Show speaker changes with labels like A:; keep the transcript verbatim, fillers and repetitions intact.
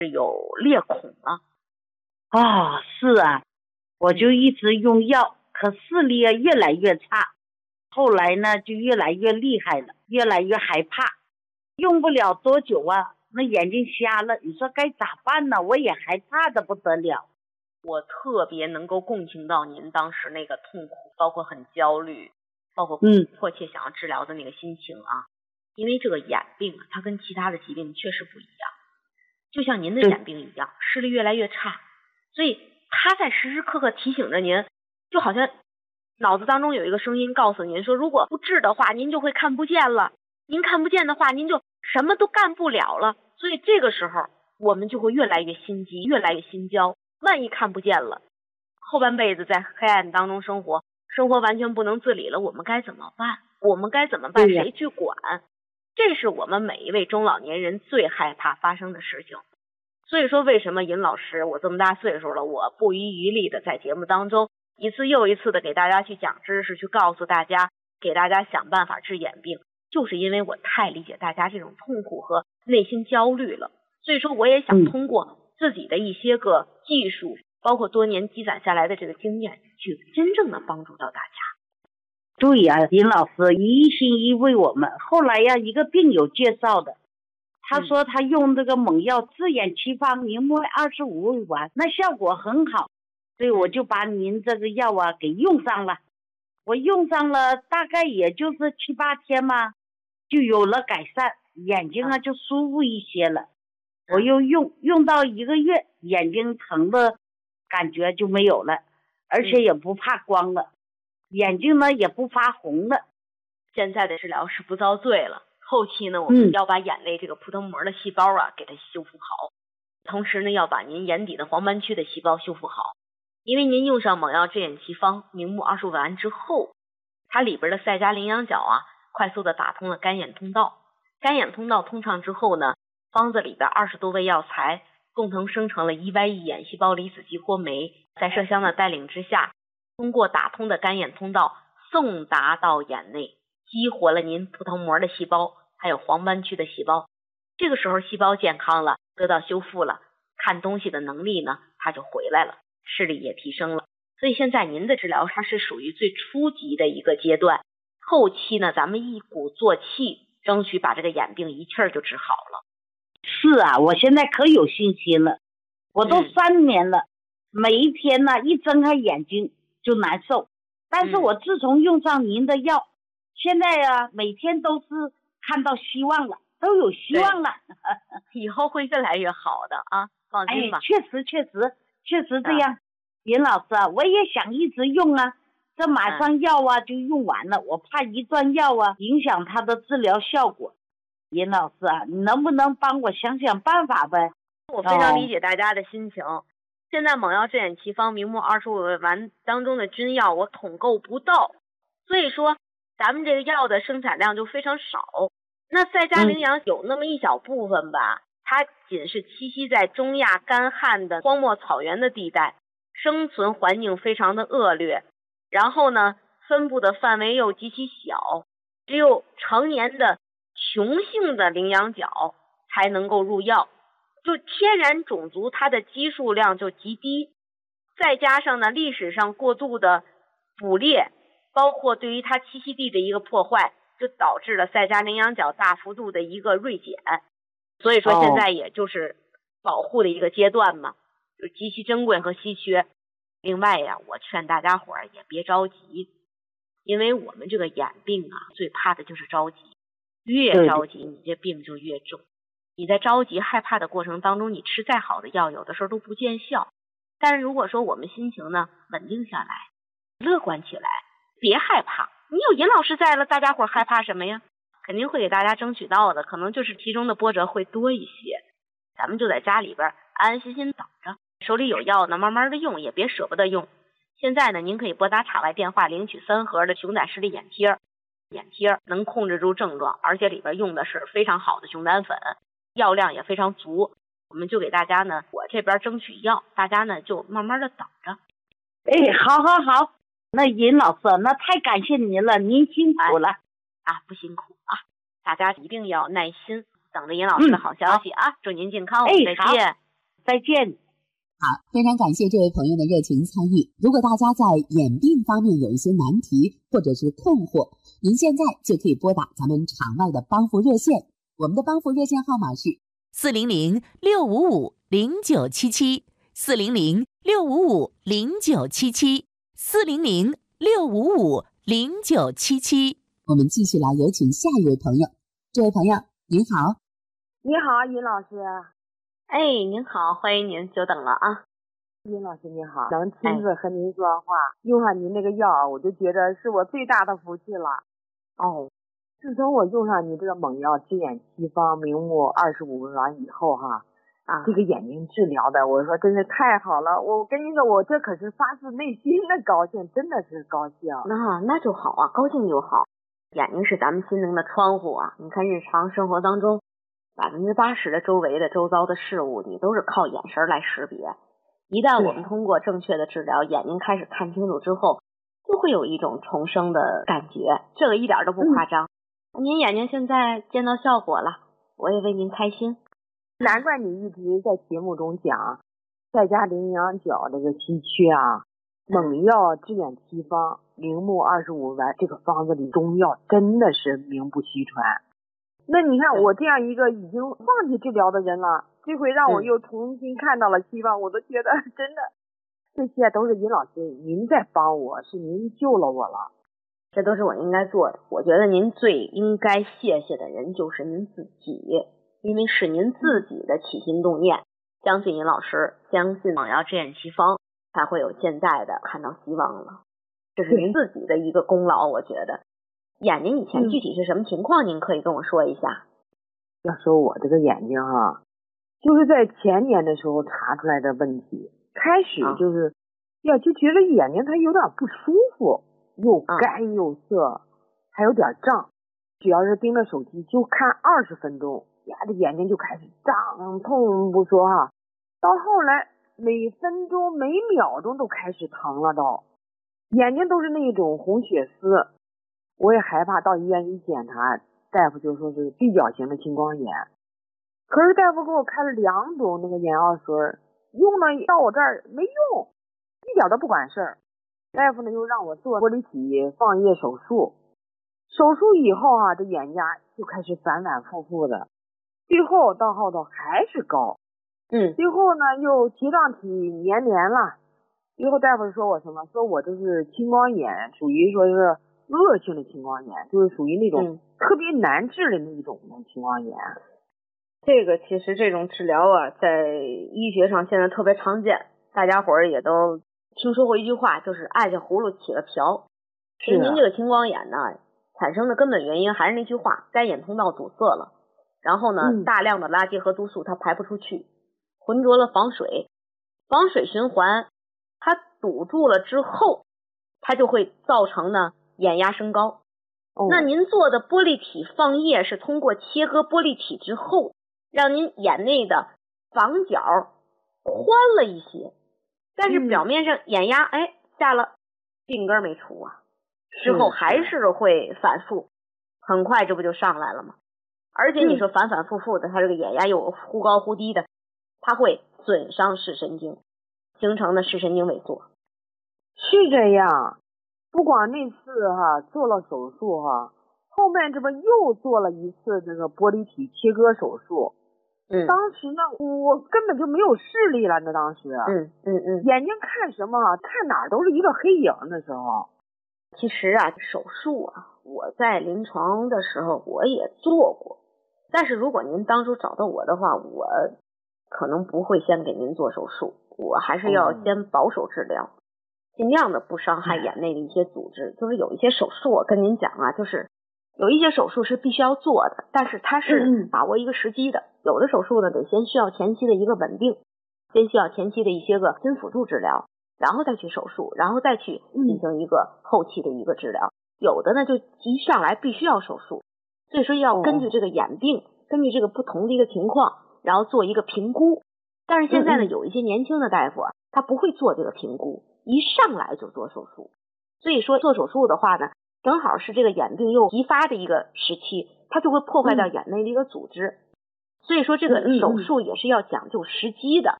A: 有裂孔了。
B: 啊，是啊，我就一直用药，可视力啊越来越差，后来呢就越来越厉害了，越来越害怕，用不了多久啊，那眼睛瞎了，你说该咋办呢？我也害怕的不得了。
A: 我特别能够共情到您当时那个痛苦，包括很焦虑，包括
B: 嗯
A: 迫切想要治疗的那个心情啊。因为这个眼病啊，它跟其他的疾病确实不一样，就像您的眼病一样，视力越来越差，所以它在时时刻刻提醒着您，就好像脑子当中有一个声音告诉您说，如果不治的话，您就会看不见了，您看不见的话，您就什么都干不了了。所以这个时候我们就会越来越心急，越来越心焦，万一看不见了，后半辈子在黑暗当中生活，生活完全不能自理了，我们该怎么办？我们该怎么办？谁去管？这是我们每一位中老年人最害怕发生的事情。所以说为什么尹老师我这么大岁数了，我不遗余力的在节目当中一次又一次的给大家去讲知识，去告诉大家，给大家想办法治眼病，就是因为我太理解大家这种痛苦和内心焦虑了。所以说我也想通过自己的一些个技术，包括多年积攒下来的这个经验，去真正的帮助到大家。
B: 对呀、啊，尹老师一心一为我们。后来呀，一个病友介绍的，他说他用这个猛药治眼奇方明目二十五味丸，那效果很好，所以我就把您这个药啊给用上了。我用上了大概也就是七八天嘛，就有了改善，眼睛啊就舒服一些了。我又用用到一个月，眼睛疼的感觉就没有了，而且也不怕光了，眼睛呢也不发红了。
A: 现在的治疗是不遭罪了，后期呢我们要把眼内这个葡萄膜的细胞啊给它修复好，同时呢要把您眼底的黄斑区的细胞修复好。因为您用上猛药治眼奇方明目二十五丸之后，它里边的赛迦羚羊角啊快速的打通了干眼通道，干眼通道通畅之后呢，方子里边二十多味药材共同生成了 E Y E 眼细胞离子激活酶，在麝香的带领之下，通过打通的干眼通道送达到眼内，激活了您葡萄膜的细胞还有黄斑区的细胞。这个时候细胞健康了，得到修复了，看东西的能力呢它就回来了，视力也提升了。所以现在您的治疗它是属于最初级的一个阶段，后期呢咱们一鼓作气，争取把这个眼病一气儿就治好了。
B: 是啊，我现在可有信心了，我都三年了、嗯、每一天呢一睁开眼睛就难受，但是我自从用上您的药、嗯、现在啊每天都是看到希望了，都有希望了
A: 以后会越来越好的啊，放心吧。
B: 哎，确实确实确实这样。尹、啊、老师啊，我也想一直用啊，这马上药啊、嗯、就用完了，我怕一断药啊影响它的治疗效果。尹老师啊，你能不能帮我想想办法呗？
A: 我非常理解大家的心情、哦、现在猛药治眼奇方明目二十五味丸当中的君药我统购不到，所以说咱们这个药的生产量就非常少。那赛迦羚羊有那么一小部分吧、嗯、它仅是栖息在中亚干旱的荒漠草原的地带，生存环境非常的恶劣，然后呢分布的范围又极其小，只有成年的雄性的羚羊角才能够入药，就天然种族它的基数量就极低，再加上呢历史上过度的捕猎，包括对于它栖息地的一个破坏，就导致了赛迦羚羊角大幅度的一个锐减。所以说现在也就是保护的一个阶段嘛，就极其珍贵和稀缺。另外呀，我劝大家伙儿也别着急，因为我们这个眼病啊最怕的就是着急，越着急你这病就越重。你在着急害怕的过程当中，你吃再好的药有的时候都不见效。但是如果说我们心情呢稳定下来，乐观起来，别害怕，你有尹老师在了，大家伙害怕什么呀？肯定会给大家争取到的，可能就是其中的波折会多一些。咱们就在家里边安安心心等着，手里有药呢慢慢的用，也别舍不得用。现在呢您可以拨打场外电话领取三盒的熊胆视力眼贴，眼贴能控制住症状，而且里边用的是非常好的熊胆粉，药量也非常足。我们就给大家呢我这边争取药，大家呢就慢慢的等着。
B: 哎，好好好，那尹老师那太感谢您了，您辛苦了、
A: 哎、啊，不辛苦啊，大家一定要耐心等着尹老师的好消息、嗯、啊，祝您健康，我们再见。
B: 再见。
C: 好，非常感谢这位朋友的热情参与。如果大家在眼病方面有一些难题或者是困惑，您现在就可以拨打咱们场外的帮扶热线，我们的帮扶热线号码是四零零六五五零九七七，四零零六五五零九七七，四零零六五五零九七七。我们继续来有请下一位朋友。这位朋友您好。
D: 你好，尹老师。
A: 哎，您好，欢迎您，久等了啊。
D: 尹老师你好，能亲自和您说话，哎、用上您那个药，我就觉得是我最大的福气了。
A: 哦，
D: 自从我用上你这个猛药治眼七方明目二十五味丸以后哈，啊，这个眼睛治疗的，我说真是太好了。我跟您说，我这可是发自内心的高兴，真的是高兴。
A: 那那就好啊，高兴就好。眼睛是咱们心灵的窗户啊，你看日常生活当中。百分之八十的周围的周遭的事物，你都是靠眼神来识别。一旦我们通过正确的治疗，眼睛开始看清楚之后，就会有一种重生的感觉，这个一点都不夸张。嗯、您眼睛现在见到效果了，我也为您开心。
D: 难怪你一直在节目中讲，在家羚羊角这个稀缺啊，猛药治眼七方明目二十五丸，这个方子里中药真的是名不虚传。那你看我这样一个已经放弃治疗的人了，这回让我又重新看到了希望，我都觉得真的这些都是尹老师您在帮我，是您救了我了，
A: 这都是我应该做的。我觉得您最应该谢谢的人就是您自己，因为是您自己的起心动念，相信尹老师，相信猛药治眼七方，才会有现在的看到希望了。这是您自己的一个功劳，我觉得。眼睛以前具体是什么情况、嗯、您可以跟我说一下。
D: 要说我这个眼睛哈，就是在前年的时候查出来的问题，开始就是、啊、呀就觉得眼睛它有点不舒服，又干又涩、啊、还有点胀，只要是盯着手机就看二十分钟呀，这眼睛就开始胀痛不说哈，到后来每分钟每秒钟都开始疼了，都眼睛都是那种红血丝。我也害怕，到医院一检查，大夫就说是闭角型的青光眼。可是大夫给我开了两种那个眼药水，用了到我这儿没用，一点都不管事儿。大夫呢又让我做玻璃体放液手术，手术以后啊，这眼压就开始反反复复的，最后到后头还是高，
A: 嗯，
D: 最后呢又睫状体黏连了。最后大夫说我什么？说我这是青光眼，属于说是。恶性的青光眼，就是属于那种特别难治的那一种青光眼、嗯、
A: 这个其实这种治疗啊在医学上现在特别常见，大家伙儿也都听说过一句话，就是按下葫芦起了瓢。其实您这个青光眼呢产生的根本原因还是那句话，该眼通道阻塞了，然后呢、嗯、大量的垃圾和毒素它排不出去，浑浊了防水，防水循环它堵住了之后，它就会造成呢眼压升高、哦、那您做的玻璃体放液是通过切割玻璃体之后，让您眼内的房角宽了一些，但是表面上眼压、嗯、哎下了，病根没除啊，之后还是会反复，很快这不就上来了吗？而且你说反反复复的，它这个眼压有忽高忽低的，它会损伤视神经，形成的视神经萎缩。
D: 是这样。不光那次哈做了手术哈，后面这不又做了一次这个玻璃体切割手术。嗯，当时呢我根本就没有视力了，那当时
A: 嗯嗯嗯，
D: 眼睛看什么看哪儿都是一个黑影。那时候
A: 其实啊手术啊我在临床的时候我也做过，但是如果您当初找到我的话，我可能不会先给您做手术，我还是要先保守治疗、嗯，尽量的不伤害眼内的一些组织。就是有一些手术我跟您讲啊，就是有一些手术是必须要做的，但是它是把握一个时机的、嗯、有的手术呢得先需要前期的一个稳定，先需要前期的一些个新辅助治疗，然后再去手术，然后再去进行一个后期的一个治疗、嗯、有的呢就一上来必须要手术，所以说要根据这个眼病、哦、根据这个不同的一个情况然后做一个评估。但是现在呢、嗯、有一些年轻的大夫啊，他不会做这个评估，一上来就做手术，所以说做手术的话呢，正好是这个眼病又急发的一个时期，它就会破坏掉眼内的一个组织、嗯、所以说这个手术也是要讲究时机的、嗯、